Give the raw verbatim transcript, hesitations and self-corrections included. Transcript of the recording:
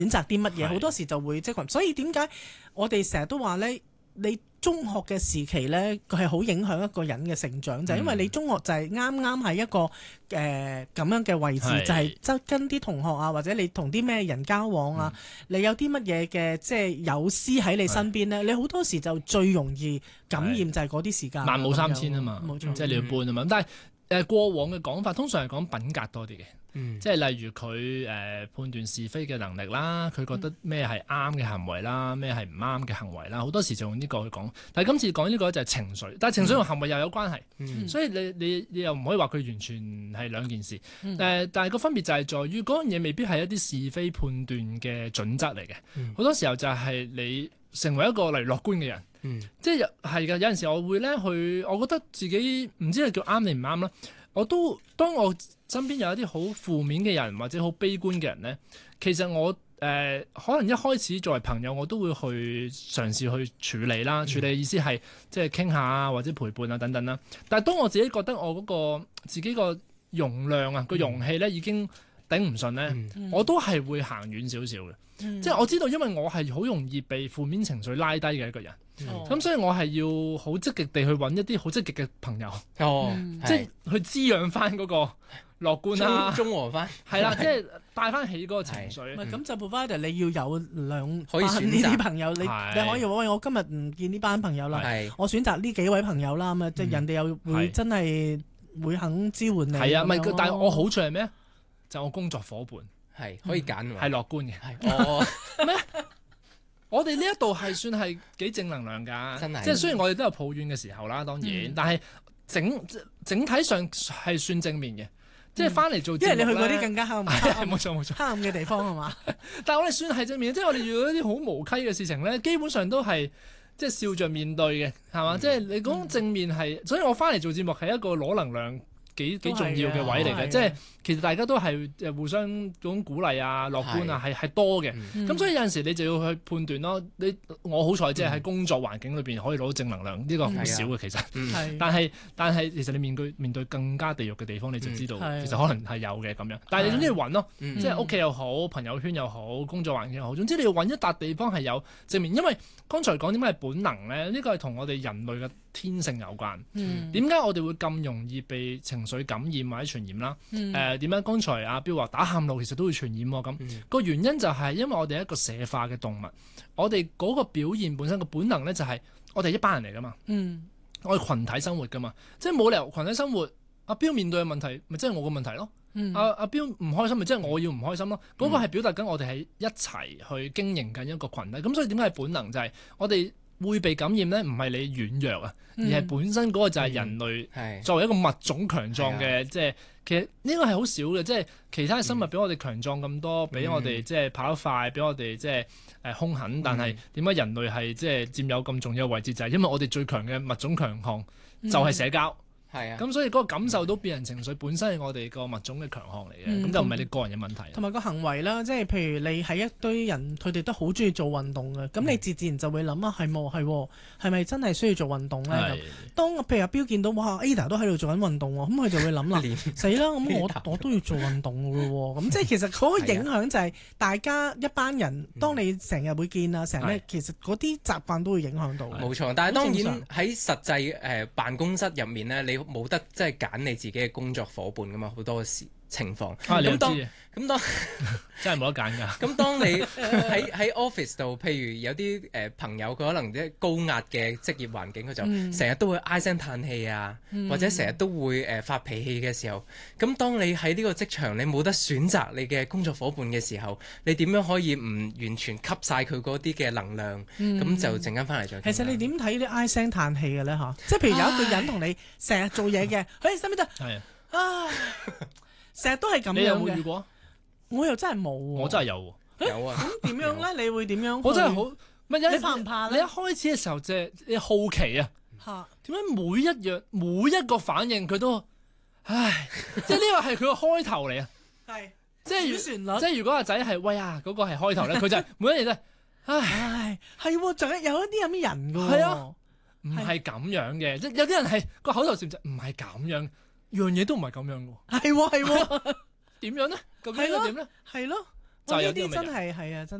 選擇啲乜嘢，好多時就會即係，所以點解我哋成日都話咧，你中學嘅時期咧，佢係好影響一個人嘅成長，就係、因為你中學就係啱啱喺一個誒咁、呃、樣嘅位置， 係就係即跟啲同學啊，或者你同啲咩人交往啊，嗯、你有啲乜嘢嘅即係友師喺你身邊咧，你好多時就最容易感染就係嗰啲時間。 萬冇三千啊嘛， 冇錯， 即係你要搬啊嘛。但係誒過往嘅講法，通常係講品格多啲嘅。嗯、即係例如佢誒、呃、判斷是非嘅能力啦，佢覺得咩係啱嘅行為啦，咩係唔啱嘅行為啦，好多時就用呢個去講。但係今次講呢個就係情緒，但係情緒同行為又有關係，嗯、所以你你你又唔可以話佢完全係兩件事。誒、嗯呃，但係個分別就係在於嗰樣嘢未必係一啲是非判斷嘅準則嚟嘅，好、嗯、多時候就係你成為一個例如樂觀嘅人，嗯、即係係㗎。有陣時我會咧去，我覺得自己唔知係叫啱定唔啱啦。我都當我身邊有一啲好負面嘅人或者好悲觀嘅人咧，其實我誒、呃、可能一開始作為朋友我都會去嘗試去處理啦，嗯、處理嘅意思係即係傾下啊或者陪伴啊等等啦。但係當我自己覺得我嗰個自己個容量啊個容器咧已經頂唔順咧，嗯、我都係會行遠少少嘅。嗯、即係我知道，因為我係好容易被負面情緒拉低嘅一個人，咁、嗯、所以我係要好積極地去揾一啲好積極嘅朋友，哦、即係去滋養翻嗰個樂觀啦， 中和翻， 係啦，即係帶翻起嗰個情緒。 咁、嗯、就 provider 你要有兩可以選呢啲朋友，你你可以話喂，我今日唔見呢班朋友啦，我選擇呢幾位朋友啦，咁啊，即係人哋又會真係會肯支援你。 係啊，唔係，但係我好處係咩？就係、我工作伙伴。 係可以揀， 係樂觀嘅。 哦， 咩？我哋呢一度係算係幾正能量㗎，真係。即係雖然我哋都有抱怨嘅時候啦，當然，嗯、但係整整體上係算正面嘅。即係翻嚟做節目， 因為你去嗰啲更加黑暗， 冇錯冇錯， 黑暗嘅地方係嘛？ 但係我哋算係正面，即係我哋遇到一啲好無稽嘅事情咧，基本上都係即係笑着面對嘅，係嘛？嗯、即係你講正面係，嗯、所以我翻嚟做節目係一個攞能量。幾幾重要嘅位嚟嘅，即係其實大家都係誒互相嗰種鼓勵啊、樂觀啊，係係多嘅。咁、嗯、所以有陣時你就要去判斷咯。你我好彩即係喺工作環境裏邊可以攞到正能量，呢、呢個唔少嘅其實。嗯、但係但係其實你面對面對更加地獄嘅地方，你就知道其實可能係有嘅咁樣。但係你總之要揾咯，嗯、即係屋企又好、朋友圈又好、工作環境又好，總之你要揾一笪地方係有正面。因為剛才講點解係本能咧？呢、呢個係同我哋人類嘅天性有關。點解、嗯、我哋會咁容易被情緒感染或者傳染啦？誒點解剛才阿標話打喊路其實都會傳染喎？咁、嗯、個原因就係因為我哋係一個社化嘅動物，我哋嗰個表現本身個本能咧就係我哋一班人嚟噶嘛，嗯、我哋群體生活噶嘛，即係冇理由群體生活阿標面對嘅問題咪即係我個問題咯。嗯、阿阿標唔開心咪即係我要唔開心咯。嗰、嗯、個係表達緊我哋係一齊去經營緊一個群體。咁所以點解係本能就係我哋會被感染咧，唔係你軟弱啊，而係本身嗰個就係人類作為一個物種強壯嘅，即係、嗯、其實呢個係好少嘅，即係其他嘅生物比我哋強壯咁多，比、嗯、我哋即係跑得快，比我哋即係誒兇狠，但係點解人類係即係佔有咁重要嘅位置？就係、是、因為我哋最強嘅物種強項就係社交。嗯係啊，咁所以嗰個感受到別人情緒本身係我哋個物種嘅強項嚟嘅，咁、嗯、就唔係你個人嘅問題。同埋個行為啦，即係譬如你係一堆人，佢哋都好中意做運動嘅，咁、嗯、你自自然就會諗啊，係喎係喎，係咪真係需要做運動咧？咁是當譬如阿標見到哇 Ada 都喺度做緊運動喎，咁佢就會諗啦，死啦！咁我我都要做運動嘅喎，咁即係其實嗰個影響就係大家一班人，當你成日會見啊，成日是其實嗰啲習慣都會影響到。冇錯，但係當然喺實際誒、呃、辦公室入面咧，你冇得即係揀你自己嘅工作伙伴噶嘛，好多時情況。咁、啊、當咁當真係冇得揀㗎。 咁當你喺喺 office 度，譬如有啲誒、呃、朋友，佢可能啲高壓嘅職業環境，佢就成日都會唉聲嘆氣啊，嗯、或者成日都會誒、呃、發脾氣嘅時候，咁當你喺呢個職場你冇得選擇你嘅工作伙伴嘅時候，你點樣可以唔完全吸晒佢嗰啲嘅能量？咁、嗯、就陣間翻嚟再。 其實你點睇啲唉聲嘆氣嘅咧？嚇，即係譬如有一個人同你成日做嘢嘅，誒使唔使得？係啊，唉，成日都係咁樣嘅。 你有冇遇過？ 我又真係冇喎， 我真係有喎， 有啊。 咁點樣咧？你會點樣？ 我真係好，唔係你怕唔怕咧？ 你一開始嘅時候即係你好奇啊，嚇點解每一樣每一個反應佢都，唉，即係呢個係佢個開頭嚟啊，係即係即係如果阿仔係喂啊嗰個係開頭咧，佢就係每一樣都係，唉， 係喎，仲有有一啲咁嘅人㗎喎， 係啊，唔係咁樣嘅，即係有啲人係個口頭禪就唔係咁樣，樣嘢都唔係咁樣㗎喎， 係喎係喎。 點樣咧？究竟應該點咧？ 係咯， 即就係有呢啲真啲咁嘅人。 係係啊，真